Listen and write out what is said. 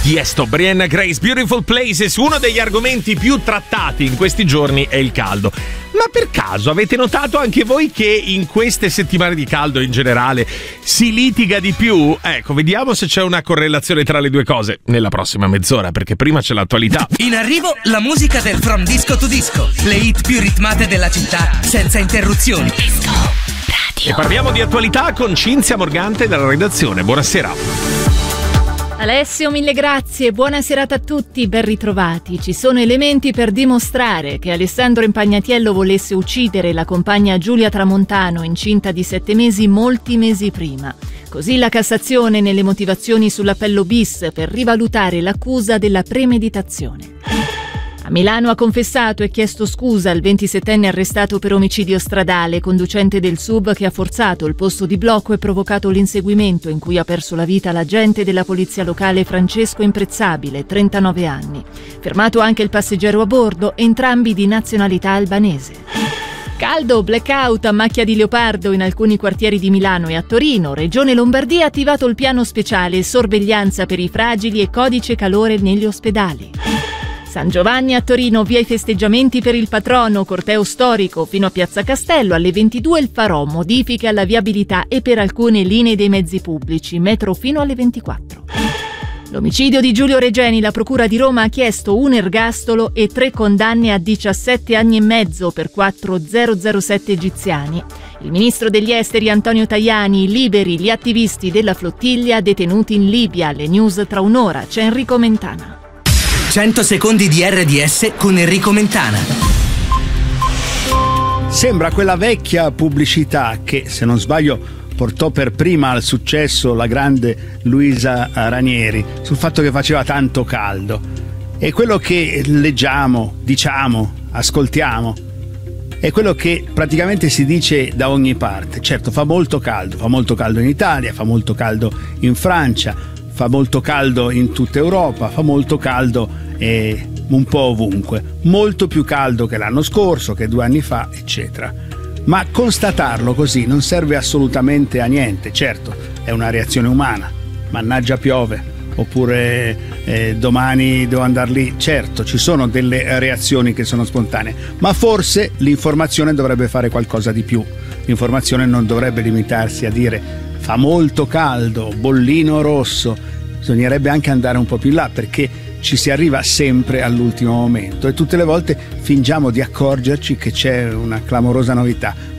Tiesto, Brianna Grace, Beautiful Places. Uno degli argomenti più trattati in questi giorni è il caldo. Ma per caso avete notato anche voi che in queste settimane di caldo in generale si litiga di più? Ecco, vediamo se c'è una correlazione tra le due cose nella prossima mezz'ora, perché prima c'è l'attualità. In arrivo la musica del From Disco to Disco, le hit più ritmate della città senza interruzioni. Disco Radio. E parliamo di attualità con Cinzia Morgante dalla redazione. Buonasera. Alessio, mille grazie, buona serata a tutti, ben ritrovati. Ci sono elementi per dimostrare che Alessandro Impagnatiello volesse uccidere la compagna Giulia Tramontano, incinta di 7 mesi molti mesi prima. Così la Cassazione nelle motivazioni sull'appello bis per rivalutare l'accusa della premeditazione. A Milano ha confessato e chiesto scusa il 27enne arrestato per omicidio stradale, conducente del SUV che ha forzato il posto di blocco e provocato l'inseguimento in cui ha perso la vita l'agente della polizia locale Francesco Imprezzabile, 39 anni. Fermato anche il passeggero a bordo, entrambi di nazionalità albanese. Caldo, blackout a macchia di leopardo in alcuni quartieri di Milano e a Torino. Regione Lombardia ha attivato il piano speciale sorveglianza per i fragili e codice calore negli ospedali. San Giovanni a Torino, via i festeggiamenti per il patrono, corteo storico fino a Piazza Castello, alle 22 il Farò, modifiche alla viabilità e per alcune linee dei mezzi pubblici, metro fino alle 24. L'omicidio di Giulio Regeni, la Procura di Roma ha chiesto un ergastolo e 3 condanne a 17 anni e mezzo per 4 007 egiziani. Il ministro degli esteri Antonio Tajani, liberi gli attivisti della flottiglia detenuti in Libia. Le news tra un'ora, c'è Enrico Mentana. 100 secondi di RDS con Enrico Mentana. Sembra quella vecchia pubblicità che, se non sbaglio, portò per prima al successo la grande Luisa Ranieri sul fatto che faceva tanto caldo. E quello che leggiamo, diciamo, ascoltiamo è quello che praticamente si dice da ogni parte. Certo, fa molto caldo in Italia, fa molto caldo in Francia, fa molto caldo in tutta Europa, fa molto caldo un po' ovunque, molto più caldo che l'anno scorso, che 2 anni fa, eccetera. Ma constatarlo così non serve assolutamente a niente. Certo, è una reazione umana, mannaggia piove, oppure domani devo andare lì. Certo, ci sono delle reazioni che sono spontanee, ma forse l'informazione dovrebbe fare qualcosa di più. L'informazione non dovrebbe limitarsi a dire fa molto caldo, bollino rosso. Bisognerebbe anche andare un po' più in là, perché ci si arriva sempre all'ultimo momento e tutte le volte fingiamo di accorgerci che c'è una clamorosa novità.